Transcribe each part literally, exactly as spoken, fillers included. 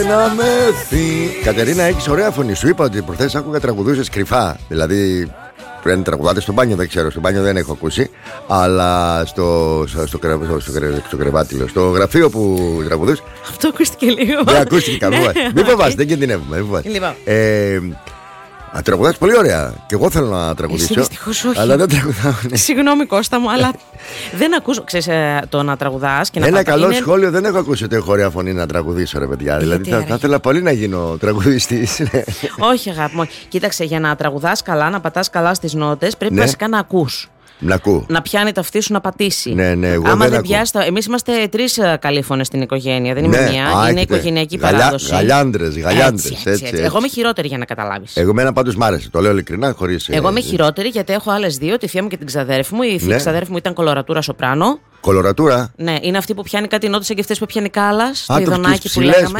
να με θύ. Κατερίνα, έχεις ωραία φωνή. Σου είπα ότι προχθές άκουγα τραγουδούσες κρυφά. Δηλαδή πρέπει τραγουδάτε στο μπάνιο, δεν ξέρω. Στο μπάνιο δεν έχω ακούσει. Αλλά στο, στο, στο, στο, στο, στο κρεβάτι, στο γραφείο που τραγουδούς. Αυτό ακούστηκε λίγο. Δεν ακούστηκε καμία. Μην φοβάσαι, δεν κινδυνεύουμε. Ε, Α, τραγουδάς πολύ ωραία. Και εγώ θέλω να τραγουδήσω. Εσύ δυστυχώς όχι. Αλλά δεν τραγουδάω. Ναι. Συγγνώμη Κώστα μου, αλλά δεν ακούσω. Ξέρεις, το να τραγουδάς και να Ένα πατά, καλό είναι... σχόλιο δεν έχω ακούσει ότι έχω ωραία φωνή να τραγουδήσω, ρε παιδιά. Δηλαδή θα, θα ήθελα πολύ να γίνω τραγουδιστής. Όχι, αγάπη μου. Κοίταξε, για να τραγουδάς καλά, να πατάς καλά στις νότες, πρέπει ναι. βασικά να ακούς. Να ακού. Να πιάνει τα αυτή σου να πατήσει. Ναι, ναι, εγώ άμα δεν δεν πιάσει. Εμείς είμαστε τρεις καλοί φωνές στην οικογένεια. Δεν είμαι ναι, μία. α, είναι έχετε. οικογενειακή Γαλιά, παράδοση. Γαλιάντρες, γαλιάντρες. Έτσι, έτσι, έτσι, έτσι. Εγώ είμαι χειρότερη για να καταλάβεις. Εγώ μένα πάντως μ' άρεσε. Το λέω ειλικρινά, χωρίς. Εγώ είμαι χειρότερη γιατί έχω άλλες δύο, τη θεία μου και την ξαδέρφη μου. Η θεία ναι. ξαδέρφη μου ήταν κολορατούρα σοπράνο. Κολορατούρα. Ναι, είναι αυτή που πιάνει κάτι νότες και αυτές που πιάνει κάλα. Στο ειδονάκι που λέγαμε.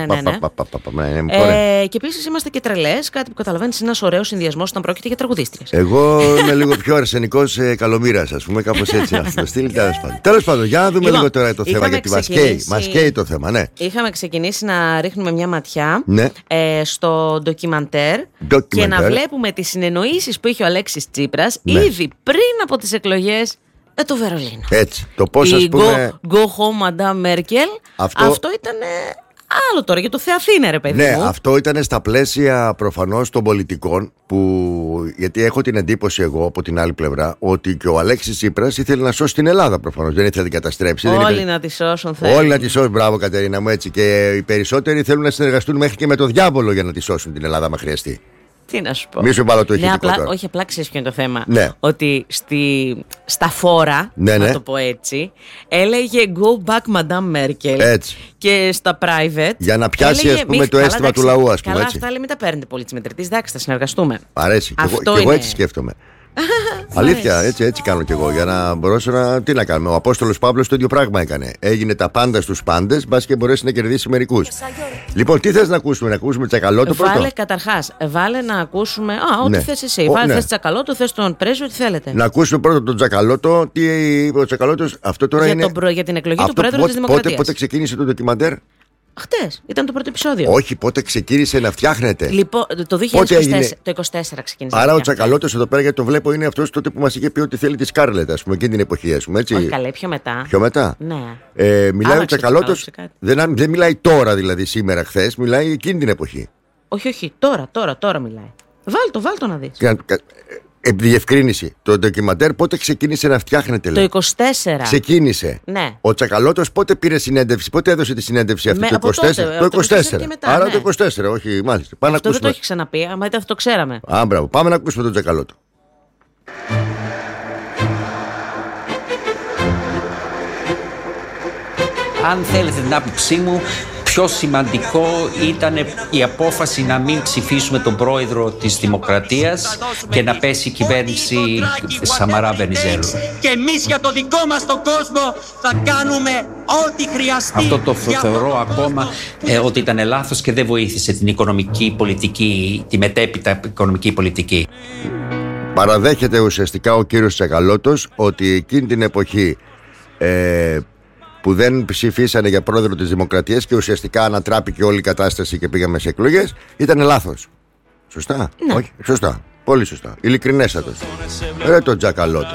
Και επίσης είμαστε και τρελές. Κάτι που καταλαβαίνεις είναι ένας ωραίος συνδυασμός όταν πρόκειται για τραγουδίστριες. Εγώ είμαι λίγο πιο αρσενικός καλομήρας, ας πούμε, κάπως έτσι να το στείλει. Τέλος πάντων, για να δούμε λίγο τώρα το θέμα, γιατί μας καίει. Μας καίει το θέμα, ναι. Είχαμε ξεκινήσει να ρίχνουμε μια ματιά ναι. ε, στο ντοκιμαντέρ και να βλέπουμε τις συνεννοήσεις που είχε ο Αλέξης Τσίπρας ναι. ήδη πριν από τις εκλογές ε, το Βερολίνο. Έτσι, το πώς ας πούμε. Go, go home, Madame Merkel. Αυτό, αυτό ήταν άλλο τώρα για το Θεαθήνα, ρε παιδί ναι, μου. Ναι, αυτό ήταν στα πλαίσια προφανώς των πολιτικών που. Γιατί έχω την εντύπωση εγώ από την άλλη πλευρά ότι και ο Αλέξης Τσίπρας ήθελε να σώσει την Ελλάδα προφανώς. Δεν ήθελε να την καταστρέψει. Όλοι δεν να τη σώσουν θέλουν. Όλοι να τη σώσουν, μπράβο Κατερίνα μου, έτσι. Και οι περισσότεροι θέλουν να συνεργαστούν μέχρι και με τον διάβολο για να τη σώσουν την Ελλάδα, άμα χρειαστεί. Τι να σου πω. Μη σου βάλω το ηχητικό ναι, απλά, τώρα. όχι, απλά ξέρεις ποιο είναι το θέμα. Ναι. Ότι στη, στα φόρα, ναι, ναι. να το πω έτσι, έλεγε go back Madame Merkel. Έτσι. Και στα private. Για να πιάσει έλεγε, ας πούμε, μη, το αίσθημα καλά, του λαού, ας πούμε. Καλά, έτσι. αυτά λέει, μην τα παίρνετε πολύ τη μετρητή. Εντάξει, θα συνεργαστούμε. Αρέσει. Και εγώ, και εγώ έτσι σκέφτομαι. Αλήθεια, έτσι, έτσι κάνω κι εγώ. Για να μπορέσω να. Τι να κάνουμε. Ο Απόστολος Παύλος το ίδιο πράγμα έκανε. Έγινε τα πάντα στους πάντες, μπας και μπορέσει να κερδίσει μερικούς. Λοιπόν, τι θες να ακούσουμε, να ακούσουμε Τσακαλώτο πρώτο. Βάλε καταρχάς, βάλε να ακούσουμε. Α, ό,τι ναι. θες εσύ. Ο, βάλε, ναι. θες Τσακαλώτο, θες τον Πρέσβη, ό,τι θέλετε. Να ακούσουμε πρώτο τον Τσακαλώτο. Τι είπε ο Τσακαλώτος, αυτό τώρα για είναι. Τον, για την εκλογή αυτό, του Πρόεδρου πότε, της Δημοκρατίας. Πότε, πότε ξεκίνησε το ντοκιμαντέρ. Χτες, ήταν το πρώτο επεισόδιο. Όχι, πότε ξεκίνησε να φτιάχνεται. Λοιπόν, το δύο χιλιάδες είκοσι τέσσερα, το είκοσι τέσσερα ξεκίνησε. Άρα ο Τσακαλώτος εδώ πέρα, γιατί το βλέπω, είναι αυτός τότε που μας είχε πει ότι θέλει τη Σκάρλετ, ας πούμε, εκείνη την εποχή, ας πούμε. Έτσι. Όχι, καλέ, πιο μετά. Πιο μετά. Ναι. Ε, μιλάει ο Τσακαλώτος. Δεν, δεν μιλάει τώρα, δηλαδή σήμερα, χθες, μιλάει εκείνη την εποχή. Όχι, όχι, τώρα, τώρα, τώρα μιλάει. Βάλ το, βάλ το να δεις. Διευκρίνηση. Το ντοκιμαντέρ πότε ξεκίνησε να φτιάχνεται, λέει. Το είκοσι τέσσερα. Ξεκίνησε. Ναι. Ο Τσακαλώτος πότε πήρε συνέντευξη, πότε έδωσε τη συνέντευξη αυτή, Με, το είκοσι τέσσερα. Τότε, το είκοσι τέσσερα. μετά, Άρα ναι. το είκοσι τέσσερα, όχι, μάλιστα. Πάμε αυτό να δεν το έχει ξαναπεί, άμα ήταν αυτό το ξέραμε. Α, μπράβο. Πάμε να ακούσουμε τον Τσακαλώτο. Αν θέλετε την άποψή μου, πιο σημαντικό ήταν η απόφαση να μην ψηφίσουμε τον πρόεδρο της Δημοκρατίας και να πέσει η κυβέρνηση Σαμαρά Βενιζέλου. Και εμείς για το δικό μας τον κόσμο θα κάνουμε ό,τι χρειαστεί. Αυτό το θεωρώ ακόμα ε, ότι ήταν λάθος και δεν βοήθησε την οικονομική πολιτική, τη μετέπειτα οικονομική πολιτική. Παραδέχεται ουσιαστικά ο κύριος Τσακαλώτος ότι εκείνη την εποχή ε, που δεν ψηφίσανε για πρόεδρο της Δημοκρατίας και ουσιαστικά ανατράπηκε όλη η κατάσταση και πήγαμε σε εκλογές, ήταν λάθος. Σωστά? Ναι. Όχι, σωστά. Πολύ σωστά. Ειλικρινέστατος. Ρε τον Τσακαλώτο.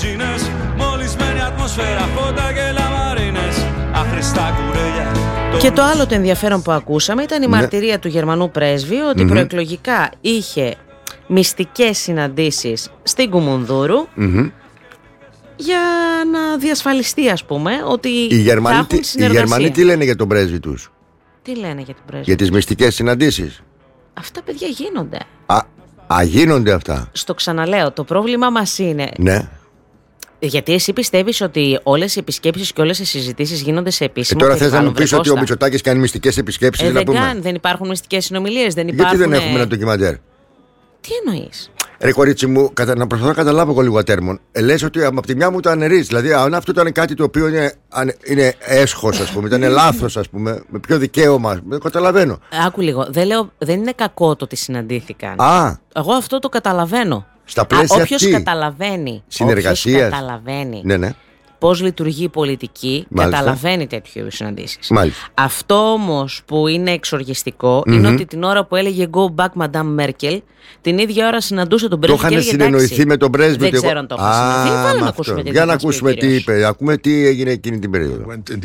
Και το άλλο το ενδιαφέρον που ακούσαμε ήταν η ναι. μαρτυρία του Γερμανού πρέσβη ότι mm-hmm. προεκλογικά είχε μυστικές συναντήσεις στην Κουμουνδούρου mm-hmm. για να διασφαλιστεί, ας πούμε, ότι οι Γερμανοί, θα έχουν συνεργασία. Οι Γερμανοί τι λένε για τον πρέσβη τους? Τι λένε για την πρέσβη? Για τις μυστικές συναντήσεις. Αυτά, παιδιά, γίνονται. Α, α γίνονται αυτά. Στο ξαναλέω, το πρόβλημα μας είναι... Ναι. Γιατί εσύ πιστεύεις ότι όλες οι επισκέψεις και όλες οι συζητήσεις γίνονται σε επίσημο ε, τώρα θες να μου πεις ότι ο Μητσοτάκης κάνει μυστικές επισκέψεις? Ε, δεν, να καν, δεν υπάρχουν μυστικές συνομιλίες, δεν υπάρχουν... υπάρχουν... Γιατί δεν έχουμε ένα ντοκιμαντέρ? Τι εννοείς? Ρε κορίτσι μου, κατα... να προσπαθώ να καταλάβω εγώ λίγο ατέρμον. Ε, λες ότι από τη μια μου το αναιρείς. Δηλαδή, αν αυτό ήταν κάτι το οποίο είναι, είναι έσχος, ας πούμε, ήταν λάθος, ας πούμε, με ποιο δικαίωμα. Δεν καταλαβαίνω. Άκου λίγο. Δεν, λέω, δεν είναι κακό το ότι συναντήθηκαν. Α. Εγώ αυτό το καταλαβαίνω. Στα πλαίσια όποιος καταλαβαίνει. Συνεργασίας. Καταλαβαίνει. Ναι, ναι. πώς λειτουργεί η πολιτική, Μάλιστα. καταλαβαίνει τέτοιου είδους συναντήσεις. Μάλιστα. Αυτό όμως που είναι εξοργιστικό Mm-hmm. είναι ότι την ώρα που έλεγε Go back Madame Merkel, την ίδια ώρα συναντούσε τον πρέσβη. Το είχαν συνεννοηθεί με τον πρέσβη. Δεν ξέρω αν το είχαν συνεννοηθεί. Βάλε να ακούσουμε τι Για να ακούσουμε τι είπε. Ακούμε τι έγινε εκείνη την περίοδο.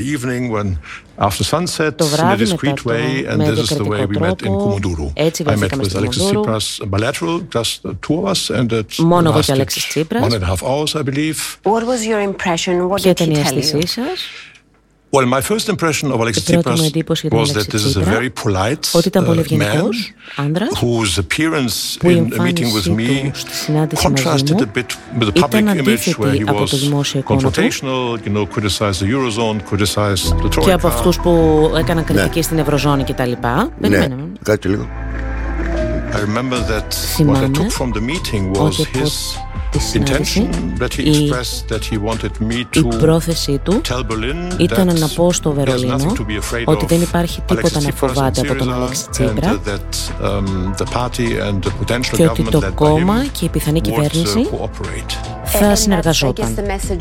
Το βράδυ μετά το με διακριτικό τρόπο, έτσι βρεθήκαμε στην Κουμουντούρου. Μόνο εγώ και ο Αλέξης Τσίπρας. Ποια ήταν η αίσθησή σας? Well, my first impression of Alexis Tsipras was that this is a very polite uh, man whose appearance in a meeting with me contrasted a bit with the public image where he was confrontational, you know, criticized the Eurozone, criticized the Troika. Και από αυτούς που έκαναν κριτική στην Ευρωζώνη και τα λοιπά. Ναι, κάτι λίγο. I remember that what I took from the meeting was his intention that he expressed that he wanted me to η πρόθεσή του ήταν να πω στο Βερολίνο ότι δεν υπάρχει τίποτα να φοβάται από τον Αλέξη Τσίπρα και ότι το κόμμα και η πιθανή κυβέρνηση θα συνεργαζόταν.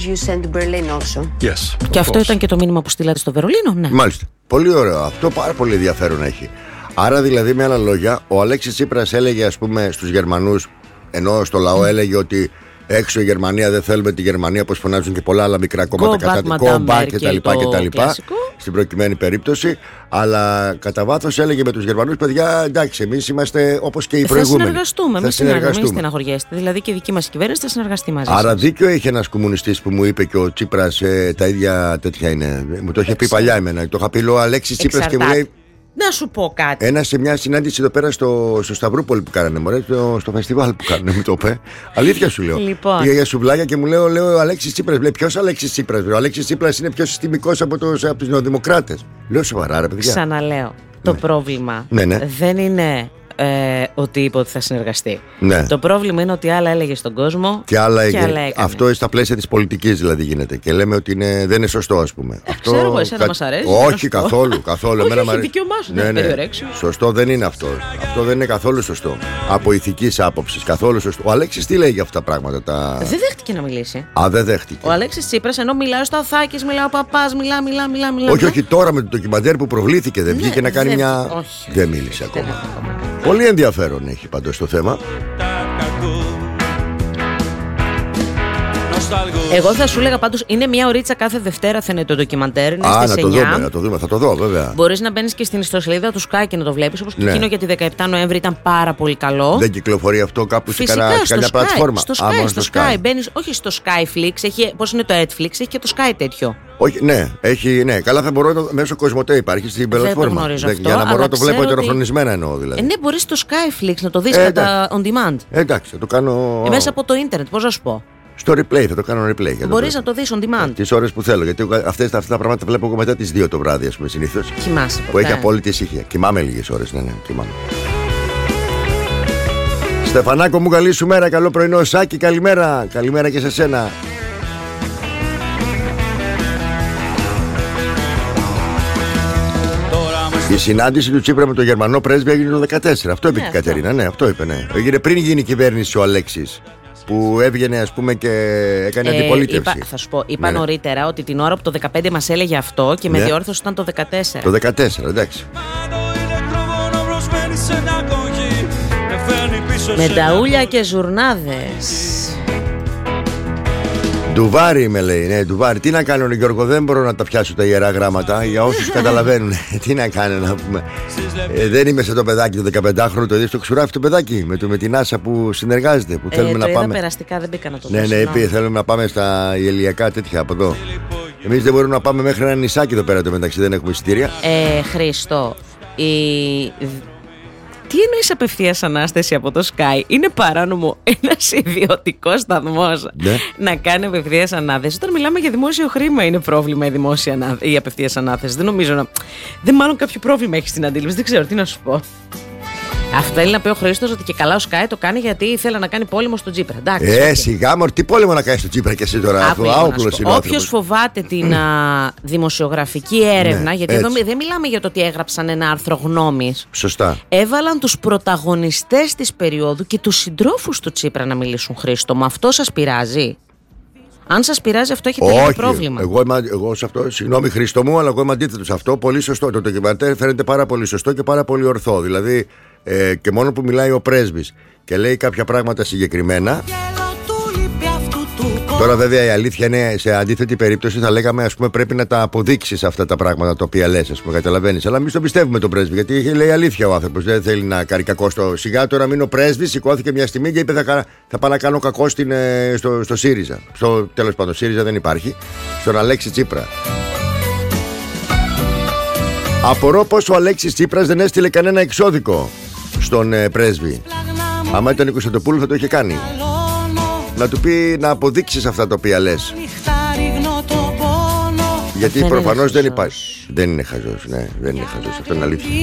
Και αυτό ήταν και το μήνυμα που στείλατε στο Βερολίνο, ναι. Μάλιστα. Πολύ ωραίο. Αυτό πάρα πολύ ενδιαφέρον έχει. Άρα δηλαδή με άλλα λόγια ο Αλέξης Τσίπρας έλεγε, ας πούμε, στους Γερμανούς, ενώ στο λαό έλεγε ότι έξω η Γερμανία, δεν θέλουμε τη Γερμανία, όπως φωνάζουν και πολλά άλλα μικρά κόμματα κατά την κόμπα και τα λοιπά και τα λοιπά, στην προκειμένη περίπτωση, αλλά κατά βάθος έλεγε με τους Γερμανούς, παιδιά, εντάξει, εμείς είμαστε όπως και οι προηγούμενοι. Θα συνεργαστούμε, θα συνεργαστούμε. Μην στεναχωριέστε, δηλαδή και η δική μας κυβέρνηση θα συνεργαστεί μαζί σας. Άρα δίκιο είχε ένας κομμουνιστής που μου είπε και ο Τσίπρας, ε, τα ίδια τέτοια είναι. Μου το είχε πει παλιά εμένα. Το είχα πει ο Αλέξης Τσίπρας και μου λέει. Να σου πω κάτι. Ένα σε μια συνάντηση εδώ πέρα στο, στο Σταυρούπολη που κάνανε, μωρέ, στο, στο φεστιβάλ που κάνανε, μου το είπε. Αλήθεια σου λέω. Λοιπόν. Πήγα για σουβλάκια και μου λέω, λέω ο Αλέξης Τσίπρας. Λέει, ποιος Αλέξης Τσίπρας? Ο Αλέξης Τσίπρας είναι πιο συστημικός από, από τους νεοδημοκράτες. Λέω σοβαρά, ρε παιδιά. Ξαναλέω. Το ναι. πρόβλημα ναι, ναι. δεν είναι ε, ότι είπε ότι θα συνεργαστεί. Ναι. Το πρόβλημα είναι ότι άλλα έλεγε στον κόσμο και άλλα, και άλλα έκανε. Αυτό στα πλαίσια της πολιτικής δηλαδή γίνεται. Και λέμε ότι είναι, δεν είναι σωστό, ας πούμε. Ε, αυτό, ξέρω εγώ, εσένα κα... μας αρέσει. Όχι καθόλου. καθόλου. Όχι, όχι, έχει δικαίωμά σου, δεν είναι σωστό δεν είναι αυτό. Αυτό δεν είναι καθόλου σωστό. Από ηθικής άποψης, καθόλου σωστό. Ο Αλέξης τι λέει για αυτά τα πράγματα? Τα... Δεν δέχτηκε να μιλήσει. Α, δεν δέχτηκε. Ο Αλέξης Τσίπρας, ενώ μιλάει ο Σταθάκης, μιλάει ο Παπάς, μιλά, μιλά, μιλά, μιλά. Όχι, όχι, τώρα με το ντοκιμαντέρ που προβλήθηκε δεν βγήκε να κάνει μια. Δεν μίλησε ακόμα. Πολύ ενδιαφέρον έχει πάντως το θέμα. Εγώ θα σου έλεγα πάντως, είναι μια ωρίτσα κάθε Δευτέρα θα είναι το ντοκιμαντέρ. Είναι Α, στις να το εννιά. δούμε, να το δούμε, θα το δω βέβαια. Μπορείς να μπαίνεις και στην ιστοσελίδα του Sky και να το βλέπεις. Όπως και ναι. εκείνο για τη δεκαεπτά Νοέμβρη ήταν πάρα πολύ καλό. Δεν κυκλοφορεί αυτό κάπου σε Φυσικά, κανένα, στο καμιά Sky, πλατφόρμα? Στο Sky, Α, στο στο Sky. Sky. Μπαίνεις, όχι στο Skyflix, έχει, πώς είναι το Netflix, έχει και το Sky τέτοιο. Όχι, ναι, έχει, ναι, καλά θα μπορώ το, μέσω Κοσμοτέ υπάρχει στην πλατφόρμα. Για να μπορώ να το βλέπω ότι... ετεροχρονισμένα εννοώ δηλαδή. Ε, ναι, μπορείς στο Skyflix να το δεις ε, κατά on demand. Ε, εντάξει, θα το κάνω. Ε, μέσα από το ίντερνετ, πώς να σου πω. Στο replay, θα το κάνω replay. Μπορείς να το δεις on demand. Τις ώρες που θέλω. Γιατί αυτές, αυτά τα πράγματα βλέπω εγώ μετά τις δύο το βράδυ, ας πούμε, συνήθως. Κοιμάσαι. Που έχει απόλυτη ησυχία. Κοιμάμαι λίγες ώρες, ναι, ναι, κοιμάμαι. Στεφανάκο μου, καλή σου μέρα, καλό πρωινό. Σάκη, καλημέρα. Καλημέρα και σε σένα. Η συνάντηση του Τσίπρα με τον Γερμανό πρέσβη έγινε το δεκατέσσερα. Αυτό είπε ναι, και η Κατερίνα. Ναι, αυτό είπε, ναι. Έγινε πριν γίνει η κυβέρνηση ο Αλέξης. Που έβγαινε, ας πούμε, και έκανε ε, αντιπολίτευση. Είπα, θα σου πω, είπα ναι, νωρίτερα ναι. ότι την ώρα που το δεκαπέντε μας έλεγε αυτό και με ναι. διόρθωση ήταν το δεκατέσσερα. Το δεκατέσσερα, εντάξει. Με ταούλια και ζουρνάδες. Ντουβάρι με λέει, ναι, ντουβάρι. Τι να κάνω, Γιώργο, δεν μπορώ να τα πιάσω τα ιερά γράμματα. Για όσους καταλαβαίνουν, τι να κάνω, να πούμε. Ε, δεν είμαι σε το παιδάκι το δεκαπεντάχρονο, το είδε στο Ξουράφι το παιδάκι με, το, με την Άσα που συνεργάζεται. Που ε, θέλουμε το να είδα πάμε. Περαστικά, δεν μπήκα να το ναι, ναι, είπε, θέλουμε να πάμε στα ηλιακά τέτοια από εδώ. Εμείς δεν μπορούμε να πάμε μέχρι ένα νησάκι εδώ πέρα το μεταξύ, δεν έχουμε εισιτήρια. Ε, Χρήστο, η. Τι εννοείς απευθείας ανάσταση από το Sky? Είναι παράνομο ένας ιδιωτικός σταθμός ναι. να κάνει απευθείας ανάθεση? Όταν μιλάμε για δημόσιο χρήμα είναι πρόβλημα η, δημόσια ανά... η απευθείας ανάθεση. Δεν νομίζω να... Δεν μάλλον κάποιο πρόβλημα έχει στην αντίληψη. Δεν ξέρω τι να σου πω. Αυτό θέλει να πει ο Χρήστος ότι και καλά ο Sky το κάνει γιατί ήθελε να κάνει πόλεμο στον Τσίπρα. Εντάξει, ε, okay. σιγά μωρ, τι πόλεμο να κάνει στον Τσίπρα και εσύ τώρα? Όποιος φοβάται την α, δημοσιογραφική έρευνα, ναι, γιατί έτσι. Εδώ δεν μιλάμε για το ότι έγραψαν ένα άρθρο γνώμης. Σωστά. Έβαλαν τους πρωταγωνιστές της περίοδου και τους συντρόφους του Τσίπρα να μιλήσουν, Χρήστο. Μα αυτό σας πειράζει? Αν σας πειράζει αυτό, έχετε ένα πρόβλημα. Εγώ, είμαι, εγώ σε αυτό, συγγνώμη Χρήστο μου, αλλά εγώ είμαι αντίθετο σε αυτό. Πολύ σωστό. Το ντοκιμαντέρ φαίνεται πάρα πολύ σωστό και πάρα πολύ ορθό. Δηλαδή, ε, και μόνο που μιλάει ο πρέσβης και λέει κάποια πράγματα συγκεκριμένα. Τώρα, βέβαια, η αλήθεια είναι, σε αντίθετη περίπτωση, θα λέγαμε, ας πούμε, πρέπει να τα αποδείξεις αυτά τα πράγματα τα οποία λες, ας πούμε, καταλαβαίνεις. Αλλά εμείς τον πιστεύουμε τον πρέσβη, γιατί λέει αλήθεια ο άνθρωπος. Δεν θέλει να κάνει κακό στο. Σιγά τώρα μην ο πρέσβης σηκώθηκε μια στιγμή και είπε θα, θα πάω να κάνω κακό στην, στο, στο ΣΥΡΙΖΑ. Στο τέλος πάντων, ΣΥΡΙΖΑ δεν υπάρχει. Στον Αλέξη Τσίπρα. Απορώ πως ο Αλέξης Τσίπρας δεν έστειλε κανένα εξώδικο στον ε, πρέσβη. Άμα ήταν η Κωνσταντοπούλου θα το είχε κάνει. Να του πει να αποδείξεις αυτά τα οποία λες. Γιατί δεν προφανώς δεν υπάρχει. Δεν είναι χαζός, ναι, δεν είναι χαζός. Αυτό είναι αλήθεια.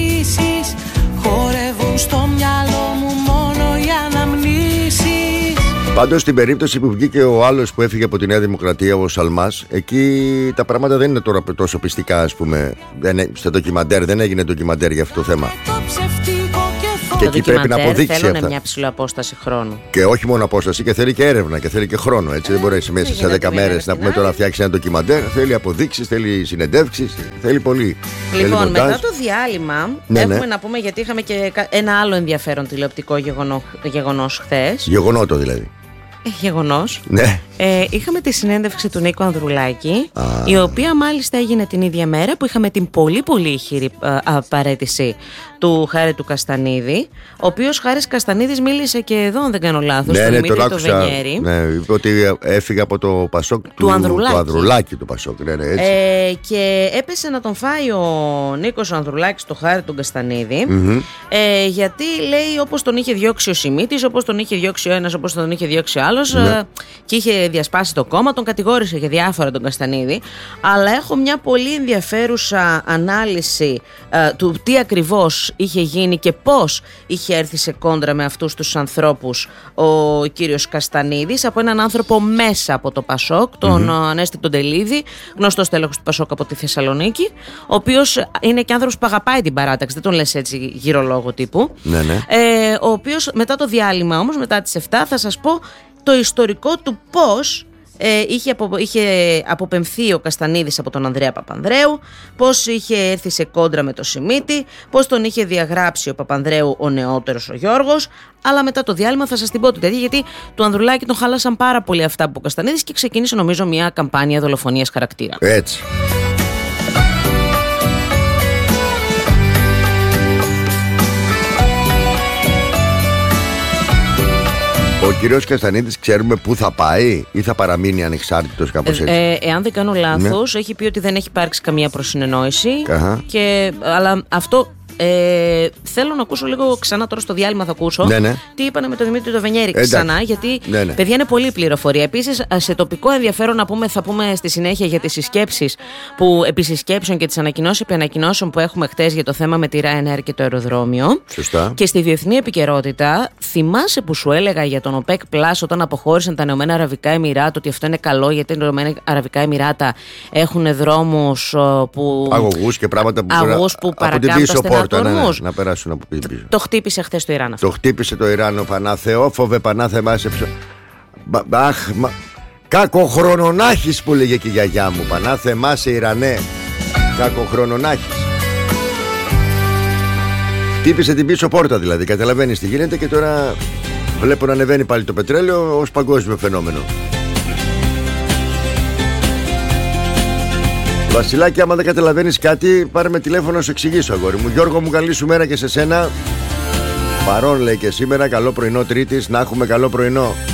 Πάντως στην περίπτωση που βγήκε ο άλλος που έφυγε από τη Νέα Δημοκρατία, ο Σαλμάς, εκεί τα πράγματα δεν είναι τώρα τόσο πιστικά, ας πούμε. Δεν, στο ντοκιμαντέρ δεν έγινε ντοκιμαντέρ για αυτό το θέμα. Και εκεί πρέπει να αποδείξει θέλουν αυτά. Μια ψηλή απόσταση χρόνου. Και όχι μόνο απόσταση, και θέλει και έρευνα και θέλει και χρόνο. Έτσι δεν μπορεί μέσα σε δέκα μέρες να πούμε τώρα να φτιάξει ένα ντοκιμαντέρ. Θέλει αποδείξεις, θέλει συνεντεύξεις, θέλει πολύ. Λοιπόν, θέλει μετά το διάλειμμα, ναι, έχουμε ναι. να πούμε, γιατί είχαμε και ένα άλλο ενδιαφέρον τηλεοπτικό γεγονός χθες. Γεγονότο δηλαδή. Ε, γεγονός. Ναι. Ε, είχαμε τη συνέντευξη του Νίκο Ανδρουλάκη, Α. η οποία μάλιστα έγινε την ίδια μέρα που είχαμε την πολύ πολύ ηχηρή απαραίτηση του Χάρη του Καστανίδη, ο οποίος Χάρης Καστανίδης μίλησε και εδώ, αν δεν κάνω λάθος, ναι, στον ναι, Δημήτρη το Βενιέρη. Ναι, είπε ότι έφυγε από το Πασόκ του, του Ανδρουλάκη. Του Ανδρουλάκη του Πασόκ, ναι, ναι, έτσι. Ε, και έπεσε να τον φάει ο Νίκος Ανδρουλάκης το Χάρη του Καστανίδη, mm-hmm. ε, γιατί λέει όπως τον είχε διώξει ο Σιμίτης, όπως τον είχε διώξει ο ένας, όπως τον είχε διώξει ο άλλος, ναι. ε, και είχε διασπάσει το κόμμα, τον κατηγόρησε για διάφορα τον Καστανίδη. Αλλά έχω μια πολύ ενδιαφέρουσα ανάλυση ε, του τι ακριβώς είχε γίνει και πώς είχε έρθει σε κόντρα με αυτούς τους ανθρώπους ο κύριος Καστανίδης, από έναν άνθρωπο μέσα από το Πασόκ, τον mm-hmm. Ανέστη τον Τελίδη, γνωστός τέλεχος του Πασόκ από τη Θεσσαλονίκη, ο οποίος είναι και άνθρωπος που αγαπάει την παράταξη, δεν τον λες έτσι γυρολόγο τύπου. Ναι, ναι. Ε, ο οποίος μετά το διάλειμμα όμως, μετά τις εφτά, θα σας πω το ιστορικό του πώς ε, είχε, απο, είχε αποπεμφθεί ο Καστανίδης από τον Ανδρέα Παπανδρέου, πώς είχε έρθει σε κόντρα με το Σιμίτη, πώς τον είχε διαγράψει ο Παπανδρέου ο νεότερος ο Γιώργος. Αλλά μετά το διάλειμμα θα σας την πω τέτοια, γιατί του Ανδρουλάκη τον χάλασαν πάρα πολύ αυτά που ο Καστανίδης και ξεκίνησε νομίζω μια καμπάνια δολοφονίας χαρακτήρα. Έτσι. Ο κύριος Καστανίδης ξέρουμε πού θα πάει ή θα παραμείνει ανεξάρτητος κάπως έτσι? Ε, ε, εάν δεν κάνω λάθος, ναι. έχει πει ότι δεν έχει υπάρξει καμία προσυνεννόηση. Και, αλλά αυτό ε, θέλω να ακούσω λίγο ξανά τώρα στο διάλειμμα θα ακούσω ναι, ναι. τι είπανε με τον Δημήτρη το Βενιέρη ξανά, γιατί ναι, ναι. παιδιά είναι πολλή πληροφορία. Επίσης σε τοπικό ενδιαφέρον να πούμε, θα πούμε στη συνέχεια για τις συσκέψεις που επί συσκέψεων και τις ανακοινώσεις επί ανακοινώσεων που έχουμε χτες για το θέμα με τη Ryanair και το αεροδρόμιο. Σωστά. Και στη διεθνή επικαιρότητα, θυμάσαι που σου έλεγα για τον ΟΠΕΚ Plus όταν αποχώρησαν τα Ηνωμένα Αραβικά Εμιράτα ότι αυτό είναι καλό, γιατί τα Ηνωμένα Αραβικά Εμιράτα έχουν δρόμους που. Αγωγούς και πράγματα που, αγωγούς που παρακάμπτουν στενατορμούς. Ναι, ναι, να περάσουν από πίσω. Το χτύπησε χθες το Ιράν αυτό. Το χτύπησε το Ιράν ο Πανάθεόφοβε, Πανάθεμάσαι. Αχ, μα. Κακοχρονονάχης που λέγε και η γιαγιά μου. Πανάθεμάσαι Ιρανέ. Κακοχρονονάχης. Χτύπησε την πίσω πόρτα δηλαδή. Καταλαβαίνεις τι γίνεται και τώρα βλέπω να ανεβαίνει πάλι το πετρέλαιο ως παγκόσμιο φαινόμενο. Βασιλάκη, άμα δεν καταλαβαίνεις κάτι, πάρε με τηλέφωνο να σου εξηγήσω, αγόρι μου. Γιώργο μου, καλή σου μέρα και σε σένα. Παρόν λέει και σήμερα, καλό πρωινό Τρίτης, να έχουμε καλό πρωινό.